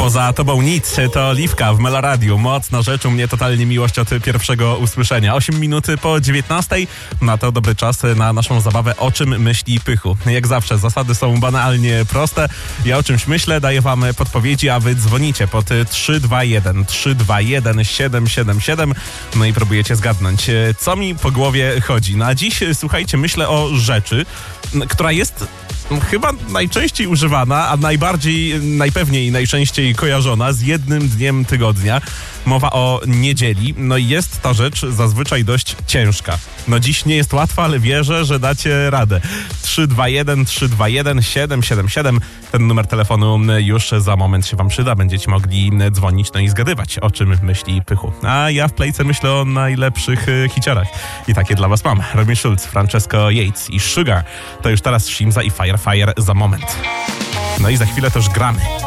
Poza tobą nic, to Liwka w Meloradiu. Mocna rzecz, u mnie totalnie miłość od pierwszego usłyszenia. 8 minut po 19. Na to dobry czas na naszą zabawę O czym myśli Pychu. Jak zawsze, zasady są banalnie proste. Ja o czymś myślę, daję wam podpowiedzi, a wy dzwonicie pod 321 777. No i próbujecie zgadnąć, co mi po głowie chodzi. No a dziś, słuchajcie, myślę o rzeczy, która jest chyba najczęściej używana, a najpewniej najczęściej kojarzona z jednym dniem tygodnia. Mowa o niedzieli. No i jest ta rzecz zazwyczaj dość ciężka. No dziś nie jest łatwa, ale wierzę, że dacie radę. 321 777. Ten numer telefonu już za moment się wam przyda. Będziecie mogli dzwonić, no i zgadywać, o czym myśli Pychu. A ja w Playce myślę o najlepszych hiciarach. I takie dla was mam. Robin Schulz, Francesco Yates i Sugar. To już teraz Shimza i Fire za moment. No i za chwilę też gramy.